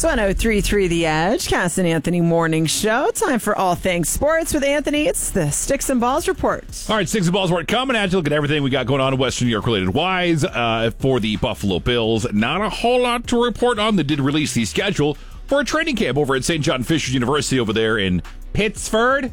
103.3 The Edge, Cass and Anthony Morning Show. Time for all things sports with Anthony. It's the Sticks and Balls Report. All right, Sticks and Balls Report coming at you. Look at everything we got going on in Western New York related wise for the Buffalo Bills. Not a whole lot to report on. They did release the schedule for a training camp over at St. John Fisher's University over there in Pittsford,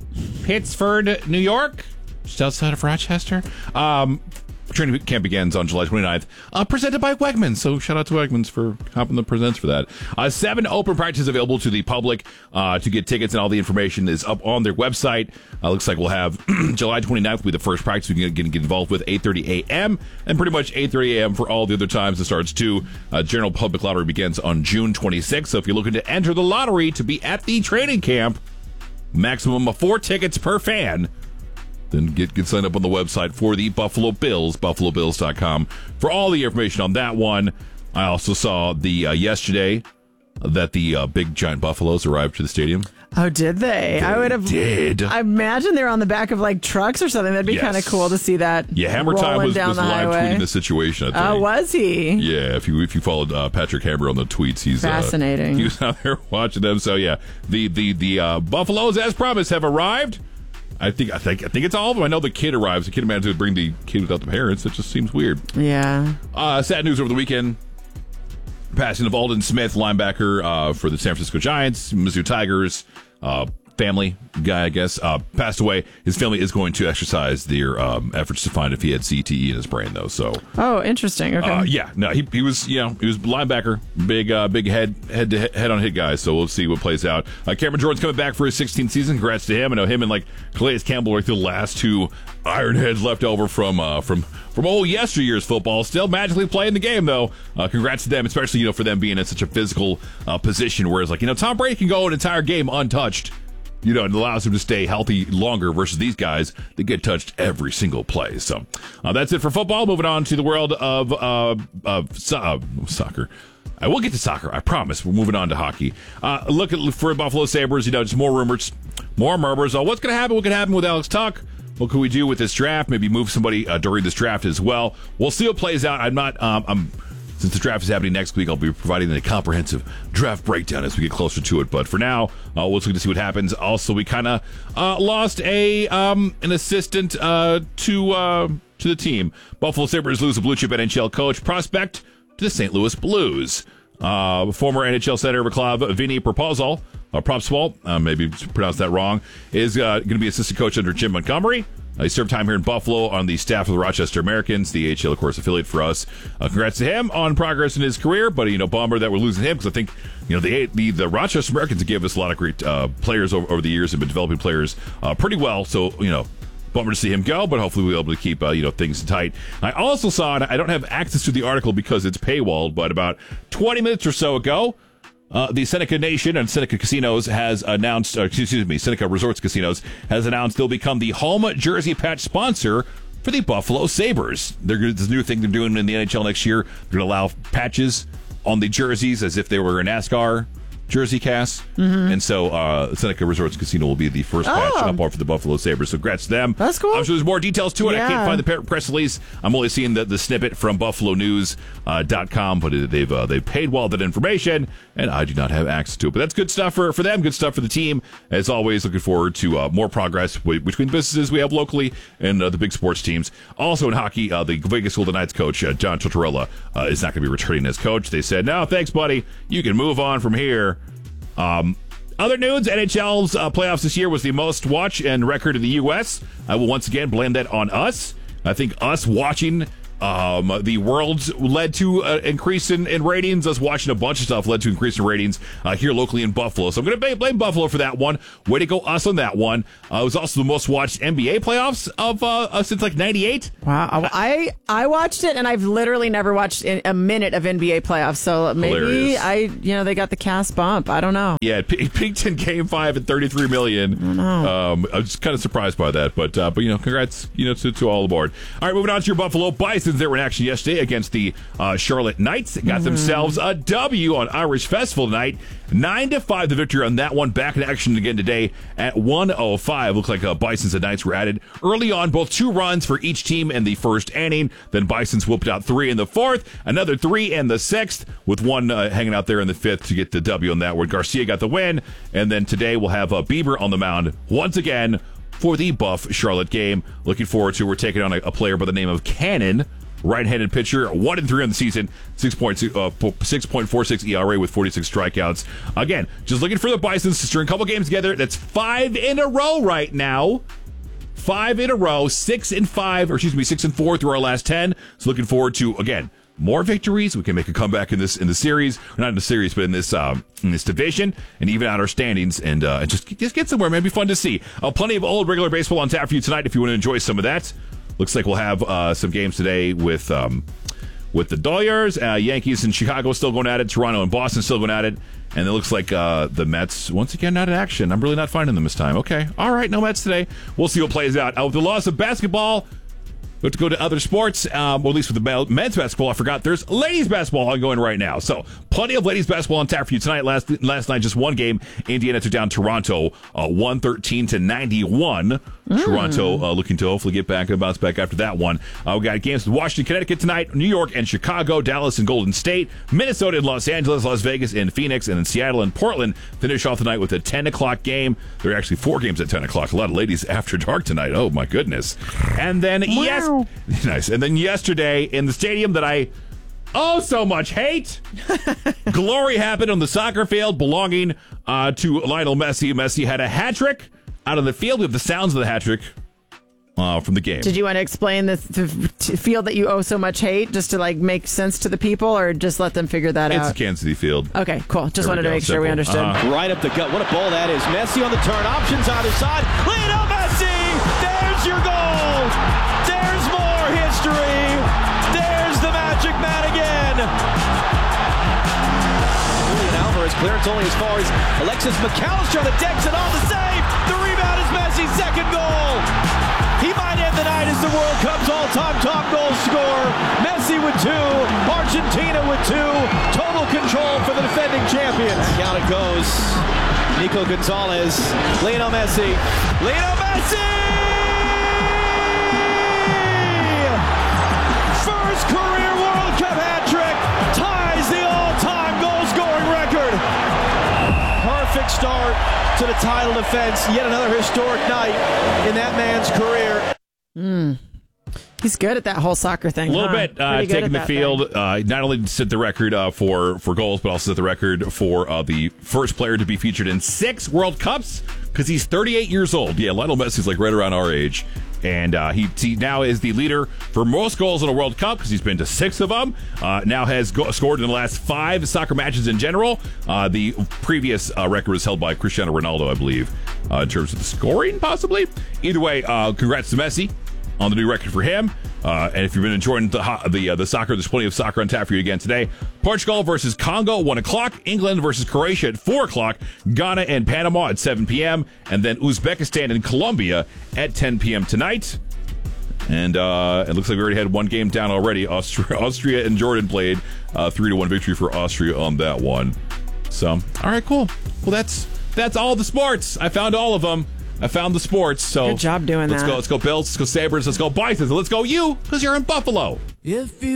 New York, just outside of Rochester. Training camp begins on July 29th, presented by Wegmans. So shout out to Wegmans for helping the presents for that. 7 open practices available to the public to get tickets, and all the information is up on their website. Looks like we'll have July 29th will be the first practice we can get involved with, 8:30 a.m. and pretty much 8:30 a.m. for all the other times it starts too. General public lottery begins on June 26th. So if you're looking to enter the lottery to be at the training camp, maximum of 4 tickets per fan. Then get signed up on the website for the Buffalo Bills, buffalobills.com, for all the information on that one. I also saw yesterday that the big giant buffaloes arrived to the stadium. Oh, did they? I imagine they're on the back of like trucks or something. That'd be kind of cool to see that. Yeah, Hammer Time was live tweeting the situation. Oh, was he? Yeah, if you followed Patrick Hammer on the tweets, he's fascinating. He was out there watching them. So yeah, the buffaloes, as promised, have arrived. I think it's all of them. I know the kid arrives. The kid managed to bring the kid without the parents. It just seems weird. Yeah. Sad news over the weekend. Passing of Aldon Smith, linebacker for the San Francisco Giants, Mizzou Tigers, family guy, I guess, passed away. His family is going to exercise their efforts to find if he had CTE in his brain, though. So. Oh, interesting. Okay. Yeah. No, he was linebacker, big head on hit guy. So we'll see what plays out. Cameron Jordan's coming back for his 16th season. Congrats to him. I know him and Calais Campbell are the last 2 Ironheads left over from old yesteryear's football. Still magically playing the game, though. Congrats to them, especially for them being in such a physical position. Whereas Tom Brady can go an entire game untouched. It allows him to stay healthy longer versus these guys that get touched every single play. So that's it for football. Moving on to the world of soccer. I will get to soccer, I promise. We're moving on to hockey. Look for Buffalo Sabres, just more rumors, more murmurs. What's going to happen? What could happen with Alex Tuch? What can we do with this draft? Maybe move somebody during this draft as well. We'll see what plays out. Since the draft is happening next week, I'll be providing a comprehensive draft breakdown as we get closer to it. But for now, we'll look to see what happens. Also, we kind of lost an assistant to the team. Buffalo Sabres lose a blue-chip NHL coach prospect to the St. Louis Blues. Former NHL center Vlad Vinny Propswal, maybe pronounced that wrong, is going to be assistant coach under Jim Montgomery. He served time here in Buffalo on the staff of the Rochester Americans, the AHL, of course, affiliate for us. Congrats to him on progress in his career, but, bummer that we're losing him because I think, the Rochester Americans have given us a lot of great players over the years and been developing players pretty well. So, bummer to see him go, but hopefully we'll be able to keep, things tight. I also saw, and I don't have access to the article because it's paywalled, but about 20 minutes or so ago, the Seneca Nation and Seneca Casinos has announced, Seneca Resorts Casinos has announced they'll become the home jersey patch sponsor for the Buffalo Sabres. This new thing they're doing in the NHL next year. They're going to allow patches on the jerseys as if they were a NASCAR jersey cast. Mm-hmm. And so Seneca Resorts Casino will be the first patch up for the Buffalo Sabres. So congrats to them. That's cool. I'm sure there's more details to it. Yeah. I can't find the press release. I'm only seeing the snippet from BuffaloNews.com, but they've paid well that information, and I do not have access to it. But that's good stuff for them, good stuff for the team. As always, looking forward to more progress between the businesses we have locally and the big sports teams. Also in hockey, the Vegas Golden Knights coach, John Tortorella, is not going to be returning as coach. They said, no, thanks, buddy. You can move on from here. Other news, NHL's playoffs this year was the most watch and record in the U.S. I will once again blame that on us. I think us watching the Worlds led to an increase in ratings. Us watching a bunch of stuff led to an increase in ratings here locally in Buffalo. So I'm going to blame Buffalo for that one. Way to go us on that one. It was also the most watched NBA playoffs of since 98. Wow. I watched it, and I've literally never watched a minute of NBA playoffs. So maybe they got the cast bump. I don't know. Yeah, it peaked in Game 5 at 33 million. I don't know. I was kind of surprised by that, but congrats to all aboard. All right, moving on to your Buffalo Bisons. Bisons, they were in action yesterday against the Charlotte Knights. Got themselves a W on Irish Festival tonight. 9-5 the victory on that one. Back in action again today at 1:05. Looks like Bisons and Knights were added early on. Both 2 runs for each team in the first inning. Then Bisons whooped out 3 in the 4th. Another 3 in the 6th, with 1 hanging out there in the 5th to get the W on that one. Garcia got the win. And then today we'll have Bieber on the mound once again for the Buff Charlotte game. Looking forward to, we're taking on a player by the name of Cannon, right-handed pitcher, 1-3 on the season, 6.46 ERA with 46 strikeouts. Again, just looking for the Bisons to string a couple games together. That's 5 in a row right now. 5 in a row, 6-4 through our last 10. So looking forward to, again, more victories. We can make a comeback in the series, or not in the series, but in this division, and even out our standings, and just get somewhere. Man, it'd be fun to see. Plenty of old regular baseball on tap for you tonight if you want to enjoy some of that. Looks like we'll have some games today with the Dodgers, Yankees and Chicago still going at it, Toronto and Boston still going at it, and it looks like the Mets once again not in action. I'm really not finding them this time. Okay, all right, no Mets today. We'll see what plays out. With the loss of basketball, we have to go to other sports, or at least with the men's basketball. I forgot there's ladies basketball ongoing right now. So plenty of ladies basketball on tap for you tonight. Last night, just one game. Indiana took down Toronto 113-91. Toronto looking to hopefully get back and bounce back after that one. We got games with Washington, Connecticut tonight, New York and Chicago, Dallas and Golden State, Minnesota and Los Angeles, Las Vegas and Phoenix, and then Seattle and Portland finish off the night with a 10 o'clock game. There are actually 4 games at 10 o'clock. A lot of ladies after dark tonight. Oh, my goodness. And then, nice. And then yesterday in the stadium that I so much hate, glory happened on the soccer field belonging to Lionel Messi. Messi had a hat trick out of the field. We have the sounds of the hat trick from the game. Did you want to explain the field that you owe so much hate, just to make sense to the people, or just let them figure that out? It's a Kansas City field. Okay, cool. Just wanted to make sure we understood. Right up the gut. What a ball that is. Messi on the turn. Options either side. Lionel Messi! There's your goal! There's more history! There's the Magic Man again! Julian Alvarez, clearance only as far as Alexis McAllister on the decks and on the save! The rebound is Messi's second goal! He might end the night as the World Cup's all-time top goal scorer. Messi with 2, Argentina with 2. Total control for the defending champions. Back out it goes. Nico Gonzalez, Lionel Messi. Lionel Messi! First career World Cup hat trick ties the all-time goal-scoring record. Perfect start to the title defense. Yet another historic night in that man's career. He's good at that whole soccer thing. A little bit. Taking the field, not only set the record for goals, but also set the record for the first player to be featured in 6 World Cups, because he's 38 years old. Yeah, Lionel Messi's right around our age. And he now is the leader for most goals in a World Cup, because he's been to 6 of them. Now has scored in the last 5 soccer matches in general. The previous record was held by Cristiano Ronaldo, I believe, in terms of the scoring, possibly. Either way, congrats to Messi on the new record for him. And if you've been enjoying the soccer, there's plenty of soccer on tap for you again today. Portugal versus Congo, 1 o'clock. England versus Croatia at 4 o'clock. Ghana and Panama at 7 p.m. And then Uzbekistan and Colombia at 10 p.m. tonight. And it looks like we already had one game down already. Austria and Jordan played 3-1 victory for Austria on that one. So, all right, cool. Well, that's all the sports. I found all of them. I found the sports. So good job doing that. Let's go Bills. Let's go Sabres. Let's go Bisons. Let's go you, because you're in Buffalo. If you